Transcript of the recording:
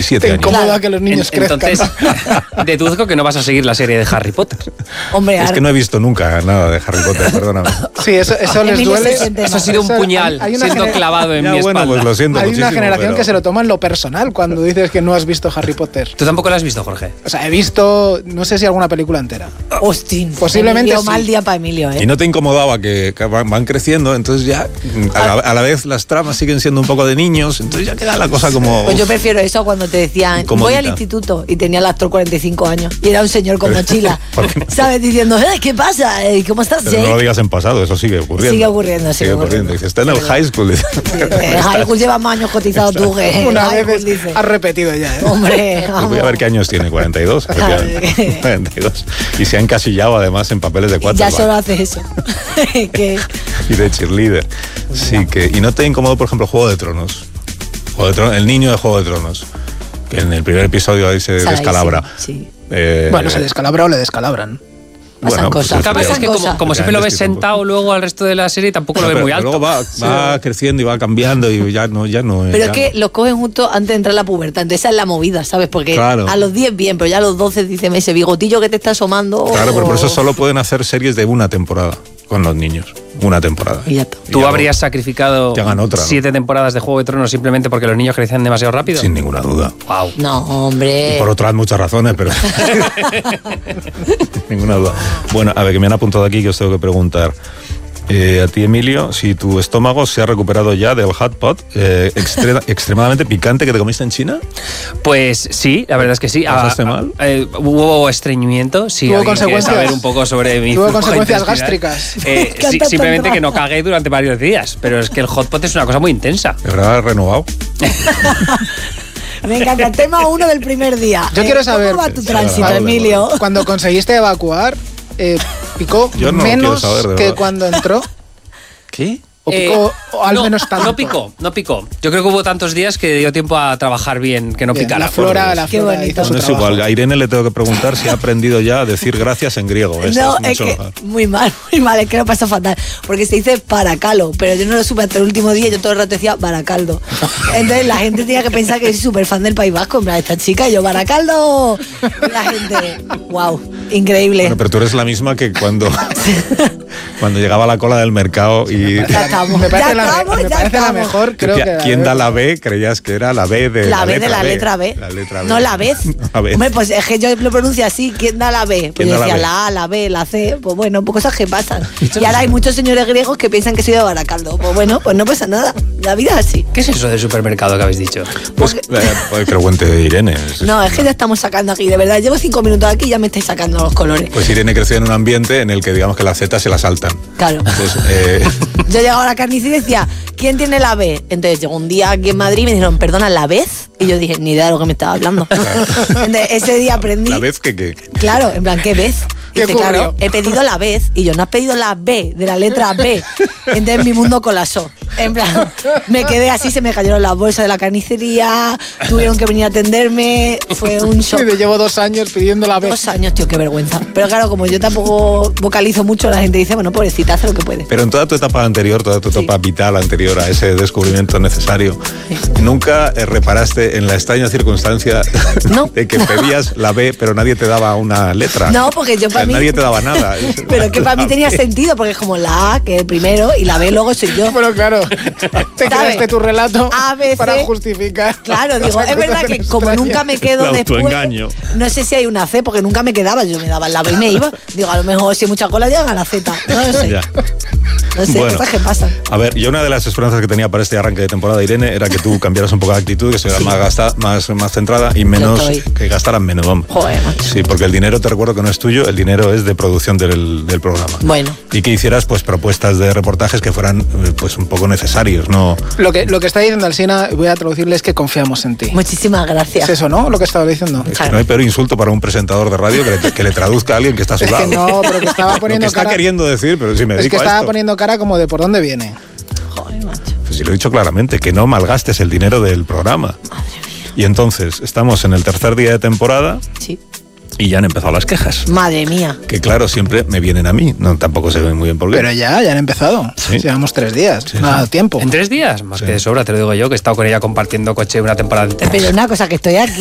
7 años. Incomoda que los niños crezcan. Entonces, deduzco que no vas a seguir la serie de Harry Potter. Hombre, Es que no he visto nunca nada de Harry Potter, perdóname. Sí, eso les Emilio duele. se siente Eso ha sido un Eso, puñal hay una siendo clavado en Ya, mi bueno, espalda. pues lo siento Hay muchísimo. una generación pero- que se lo toma en lo personal cuando dices que no has visto Harry Potter. ¿Tú tampoco lo has visto, Jorge? O sea, he visto, no sé si alguna película entera. Hostín. Posiblemente Emilio, sí. mal día para Emilio, ¿Y no te incomodaba que van creciendo? Entonces ya, a la vez las tramas siguen siendo un poco de niños, entonces ya queda la cosa como... Pues yo prefiero eso cuando te decían, Incomodita. voy al instituto, y tenía el actor 45 años, y era un señor con mochila, ¿por qué no? ¿sabes? Diciendo, ¿qué pasa? ¿Cómo estás, Pero no lo Jake? digas en pasado, eso sigue ocurriendo. Sigue ocurriendo, sigue ocurriendo. Dice, está en el high school. En high school llevas más años cotizado tú que en Una high vez school, dice. has repetido ya, ¿eh? Hombre, Pues voy a ver qué años tiene, 42. efectivamente. 42. Y se ha encasillado además en papeles de ya quarterback solo hace eso. Que y de cheerleader. Sí, que, y no te incomodó, por ejemplo, Juego de Tronos. El niño de Juego de Tronos. Que en el primer episodio ahí se saladísimo, descalabra. Sí. Bueno, se descalabra o le descalabran. Pasan pues cosas. el Claro, es que Pasan como cosas. siempre lo ves Grandes tipos. sentado luego al resto de la serie, tampoco lo ves Pero muy alto. luego va creciendo y va cambiando y ya no. Pero ya es que no. los cogen justo antes de entrar a la pubertad. Entonces esa es la movida, ¿sabes? Porque Claro. a los 10 bien, pero ya a los 12 dicen ese bigotillo que te está asomando. Claro, pero por eso solo pueden hacer series de una temporada con los niños. Una temporada. Y ya está. ¿Tú ya habrías sacrificado que hagan otra, ¿no? 7 tempodas de Juego de Tronos simplemente porque los niños crecían demasiado rápido? Sin ninguna duda. Wow. No, hombre. Y por otras muchas razones, pero. Ninguna duda. Bueno, a ver, que me han apuntado aquí que os tengo que preguntar. A ti, Emilio, si tu estómago se ha recuperado ya del hot pot extremadamente picante que te comiste en China. Pues sí, la verdad es que sí. ¿Pasaste mal? Hubo estreñimiento. Si ¿Tuvo alguien quiere consecuencias? saber un poco sobre mi ¿Tuvo flujo consecuencias intestinal. gástricas? Sí, simplemente que no cagué durante varios días. Pero es que el hot pot es una cosa muy intensa. ¿De verdad has renovado? Me encanta el tema 1 del primer día. Yo quiero saber- ¿Cómo va tu tránsito, Vale, Emilio? Cuando conseguiste evacuar, picó Yo no menos quiero saber, de que verdad. cuando entró. ¿Qué? O picó o al no, menos tanto. No picó. Yo creo que hubo tantos días que dio tiempo a trabajar bien, que no Bien, picara. la flora Qué bonito. hizo su No es trabajo. igual. A Irene le tengo que preguntar si ha aprendido ya a decir gracias en griego. Esa No, es es mucho que mejor. muy mal, es que lo pasó fatal. Porque se dice paracalo, pero yo no lo supe hasta el último día, yo todo el rato decía baracaldo. Entonces la gente tenía que pensar que soy súper fan del País Vasco, en plan, esta chica, y yo, baracaldo. Y la gente, wow, increíble. Bueno, pero tú eres la misma que cuando llegaba a la cola del mercado y... Ya estamos, Me parece, ya la, estamos, me ya parece la estamos. mejor, creo que... ¿Quién da la B? Creías que era la B de La B de la letra B. La letra B. No la vez. La B. Hombre, pues es que yo lo pronuncio así. ¿Quién da la B? Pues ¿Quién yo da la decía B? la A, la B, la C. Pues bueno, pues cosas que pasan. Y ahora hay muchos señores griegos que piensan que soy de Baracaldo. Pues bueno, pues no pasa nada. La vida es así. ¿Qué es eso del supermercado que habéis dicho? Pues que lo cuente Irene. No, es que ya estamos sacando aquí, de verdad. Llevo 5 minutos aquí y ya me estáis sacando los colores. Pues Irene creció en un ambiente en el que digamos que las Z se la saltan. Claro. Entonces, Yo llegaba a la carnicería y decía, ¿quién tiene la B? Entonces llegó un día aquí en Madrid y me dijeron, perdona, ¿la vez? Y yo dije, ni idea de lo que me estaba hablando. Entonces ese día aprendí. la vez que Claro, en plan, ¿qué ves? ¿Qué Dice, claro, ocurrió? he pedido la vez y yo no has pedido la B de la letra B. Entonces mi mundo colapsó. En plan, me quedé así, se me cayeron las bolsas de la carnicería, tuvieron que venir a atenderme, fue un shock. Sí, te llevo 2 años pidiendo la B. 2 años, tío, qué vergüenza. Pero claro, como yo tampoco vocalizo mucho, la gente dice, bueno, pobrecita, hace lo que puede. Pero en toda tu etapa anterior, toda tu etapa vital anterior a ese descubrimiento necesario, ¿nunca reparaste en la extraña circunstancia No. de que pedías la B pero nadie te daba una letra? No, porque yo O sea, para mí... nadie te daba nada. Pero es que para mí tenía sentido, porque es como la A, que es el primero, y la B luego soy yo. Bueno, claro, te creaste tu relato A, B, C. para justificar. Claro, digo, esa es cosa verdad tan que como extraña. nunca me quedo El después, autoengaño. no sé si hay una C, porque nunca me quedaba, yo me daba la B y me iba. Digo, a lo mejor si hay mucha cola llegan a la Z, no lo sé. Ya. No sé, Bueno. cosas que pasan. A ver, yo una de las esperanzas que tenía para este arranque de temporada, Irene, era que tú cambiaras un poco de actitud, que estuvieras más centrada y menos, estoy. que gastaras menos. Vamos. Joder, macho. Sí, porque el dinero, te recuerdo que no es tuyo, el dinero es de producción del programa. Bueno. Y que hicieras pues propuestas de reportajes que fueran pues un poco necesarios, ¿no? Lo que está diciendo Alsina, voy a traducirle, es que confiamos en ti. Muchísimas gracias. ¿Es eso, no? Lo que estaba diciendo. Es que no hay peor insulto para un presentador de radio que le traduzca a alguien que está a su Es lado. que no, pero que estaba Lo poniendo que está cara... queriendo decir, pero si me Es dedico que a estaba esto. poniendo cara como de por dónde viene. Joder, macho. Pues sí, lo he dicho claramente, que no malgastes el dinero del programa. Y entonces, estamos en el tercer día de temporada Sí. y ya han empezado las quejas. Madre mía. Que claro, siempre me vienen a mí. No, tampoco se ven muy bien por qué. Pero ya han empezado. Sí. Llevamos 3 días. Sí, No ha dado sí. tiempo. ¿En 3 días? Más Sí. que de sobra, te lo digo yo, que he estado con ella compartiendo coche una temporada entera. Pero una cosa, que estoy aquí.